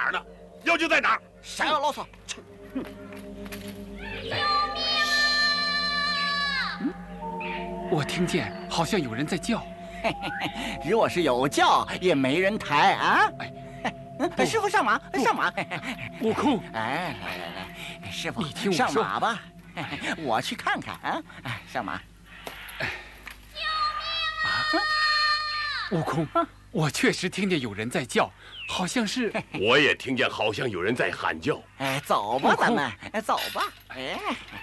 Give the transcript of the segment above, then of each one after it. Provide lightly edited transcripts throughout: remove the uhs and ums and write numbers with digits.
儿呢？妖精在哪儿？ 啥要啰嗦？ 我听见好像有人在叫。 若是有叫，也没人抬啊！ 不师傅上马，上马！ 悟空， 哎，来，师傅， 你听我上说马吧，我去看看啊！上马。 悟空，我确实听见有人在叫，好像是。 我也听见好像有人在喊叫。 哎，走吧，咱们走吧。哎，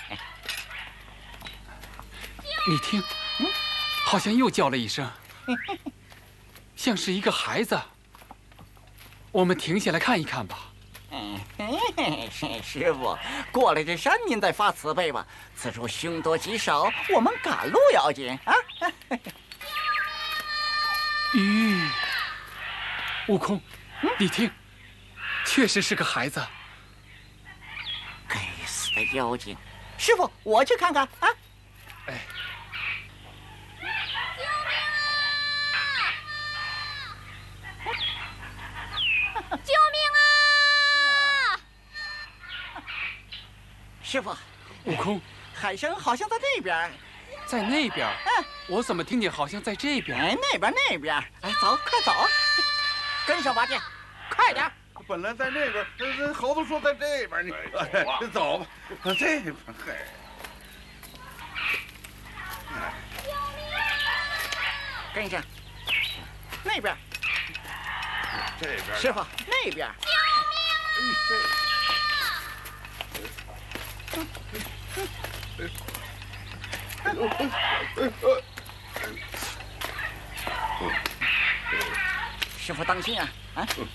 你听，好像又叫了一声，像是一个孩子。我们停下来看一看吧。 师傅，过了这山您再发慈悲吧。此处凶多吉少，我们赶路要紧啊。 咦，悟空，你听，确实是个孩子。 该死的妖精！师傅，我去看看啊。 哎， 救命啊！ 师傅， 悟空， 海生好像在那边。 在那边。我怎么听见好像在这边？ 哎，那边。哎，走，快走，跟上八戒，快点。 本来在那边，猴子说在这边，你走吧，这边。 跟上，那边。 这边。 师傅，那边。师傅当心啊！啊！ 救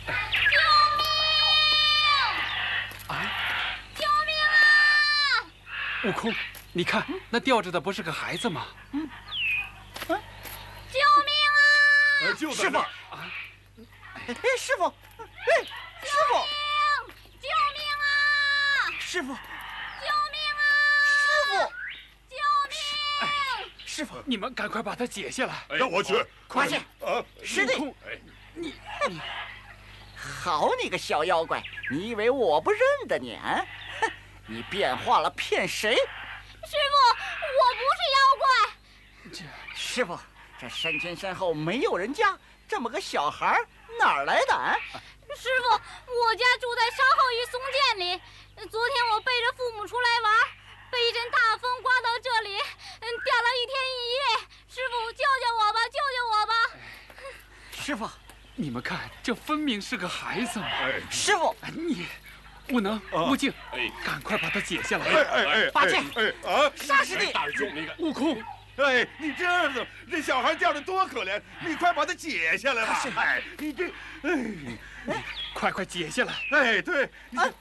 命啊！ 悟空，你看那吊着的不是个孩子吗？ 救命啊！ 就在那儿啊！哎，师傅，哎，师傅， 救命啊！ 师傅， 救命啊！ 师傅， 救命！ 师傅， 你们赶快把它解下来。 让我去。 八戒，师弟，你好你个小妖怪，你以为我不认得你啊？你变化了骗谁？ 师傅，我不是妖怪。 师傅，这山前山后没有人家，这么个小孩哪儿来的啊？ 师傅，我家住在沙后一松涧里。昨天我背着父母出来玩，被一阵大风刮到这里，掉了1天1夜。师傅，救救我吧，救救我吧！ 师傅， 你们看，这分明是个孩子嘛！ 师傅， 你不能，悟净，赶快把它解下来！ 八戒，沙师弟， 大师兄， 悟空， 哎，你这样子，这小孩掉的多可怜，你快把他解下来吧！哎，你这， 快解下来！ 哎，对，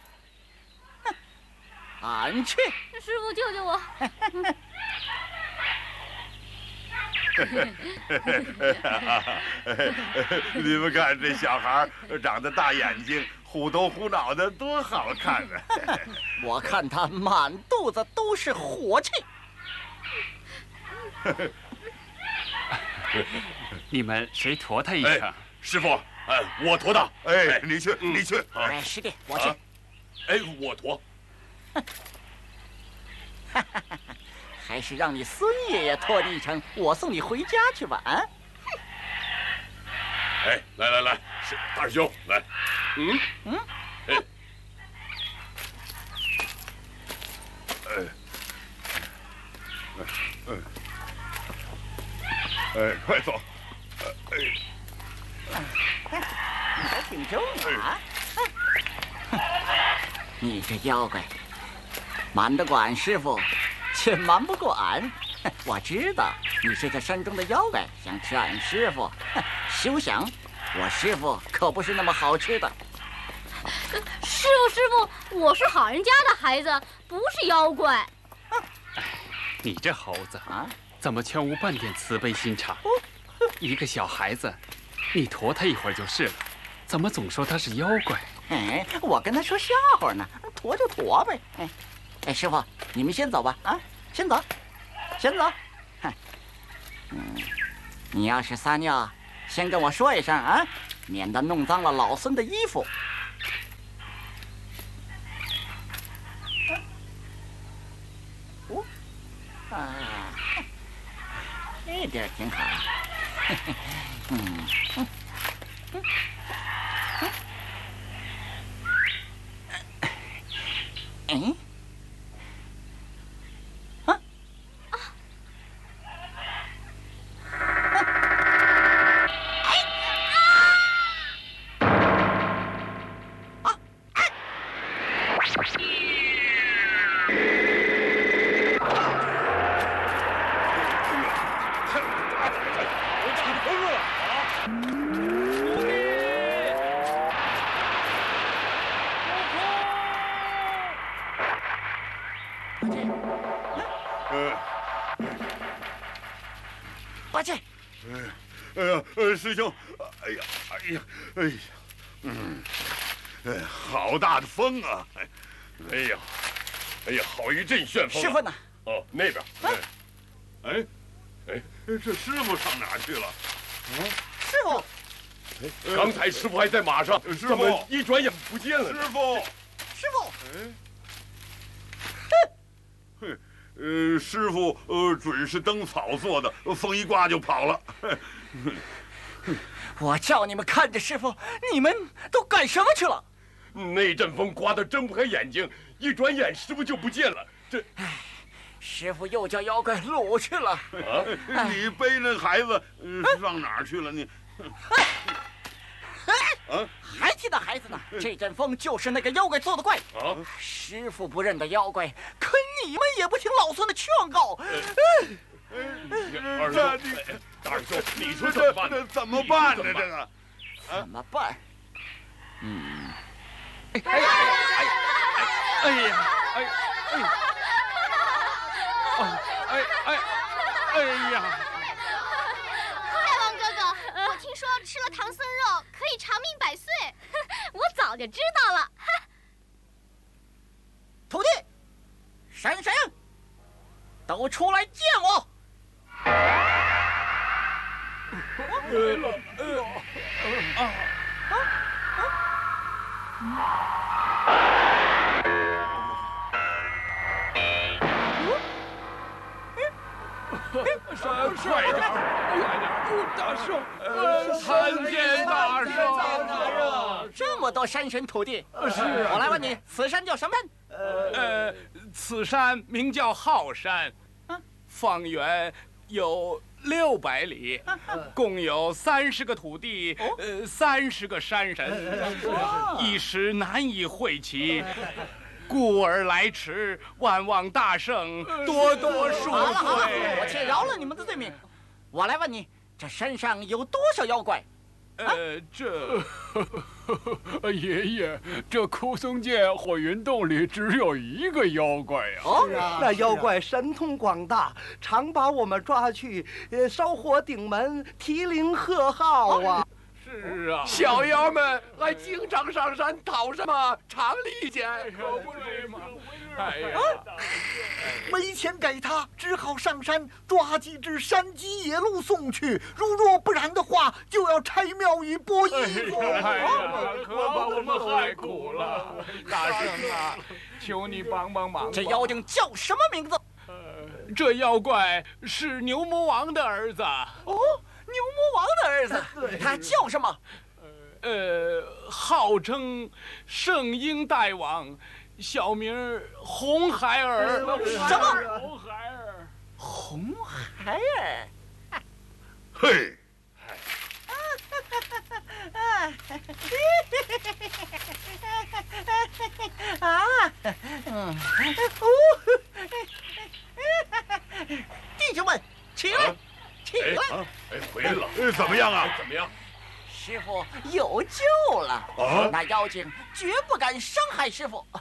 俺去。 师傅，救救我！ 你们看这小孩长得大眼睛，虎头虎脑的，多好看啊！ 我看他满肚子都是火气。 你们谁驮他一程？ 师傅，我驮他。 哎，你去。 哎，师弟，我去。 哎，我驮。 还是让你孙爷爷驮你一程，我送你回家去吧。啊！ 哎，来，是大师兄，来， 快走。 你还挺重啊！你这妖怪，瞒得过俺师傅，却瞒不过俺。我知道你是这山中的妖怪，想吃俺师傅。休想！我师傅可不是那么好吃的。 师傅，我是好人家的孩子，不是妖怪。 你这猴子啊， 怎么全无半点慈悲心肠？一个小孩子，你驮他一会儿就是了，怎么总说他是妖怪？ 哎，我跟他说笑话呢，驮就驮呗。哎，师傅，你们先走吧。啊，先走。你要是撒尿，先跟我说一声啊，免得弄脏了老孙的衣服。 点挺好。嗯。八戒， 师兄，哎呀，好大的风啊！ 哎呀，好一阵旋风！ 师傅呢？ 哦，那边。 这师傅上哪儿去了？ 师傅， 刚才师傅还在马上， 师傅怎么一转眼不见了呢？ 师傅， 师傅，准是蹬草做的，风一刮就跑了。 我叫你们看着师傅，你们都干什么去了？ 那阵风刮得睁不开眼睛，一转眼师傅就不见了。这， 师傅又叫妖怪掳去了。 你背那孩子上哪儿去了？你？ 还提那孩子呢？这阵风就是那个妖怪做的怪。师傅不认得妖怪，可你们也不听老孙的劝告。 二兄，大二兄，你说怎么办呢？ 怎么办呢？这个怎么办？ 哎呀！ 大王哥哥，我听说吃了唐僧肉可以长命100岁，我早就知道了。 徒弟，闪闪，都出来见我！ 快点！大圣，参见大圣！ 这么多山神徒弟， 是啊。 我来问你，此山叫什么山？ 此山名叫浩山，方圆有600里，共有30个土地，30个山神，一时难以会齐。故而来迟，万望大圣多多恕好了， 罪。 我且饶了你们的罪名。我来问你，这山上有多少妖怪？ 爷爷，这枯松涧火云洞里只有一个妖怪呀。 那妖怪神通广大，常把我们抓去，烧火顶门，提灵贺号啊！ 是啊， 小妖们还经常上山讨什么长利钱， 可不是嘛！哎呀， 没钱给他，只好上山抓几只山鸡野鹿送去。如若不然的话，就要拆庙宇剥衣服。 哎呀，可把我们害苦了！大圣啊，求你帮帮忙吧！ 这妖精叫什么名字？ 这妖怪是牛魔王的儿子。 牛魔王的儿子，他叫什么？ 号称圣婴大王，小名红孩儿。 什么？ 红孩儿？ 红孩儿？ 嘿， 弟兄们，起来！起来！ 回来了， 怎么样啊？ 怎么样？ 师傅有救了！那妖精绝不敢伤害师傅。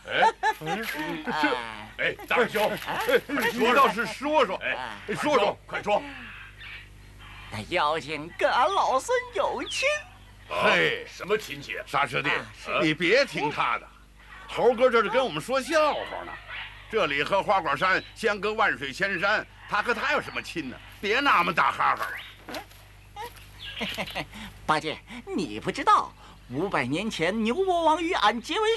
大师兄， 你倒是说说，说说， 快说！ 那妖精跟俺老孙有亲。 嘿， 什么亲戚？ 傻师弟，你别听他的，猴哥这是跟我们说笑话呢。这里和花果山相隔万水千山，他和他有什么亲呢？别那么大哈哈了。 八戒，你不知道，500年前牛魔王与俺结为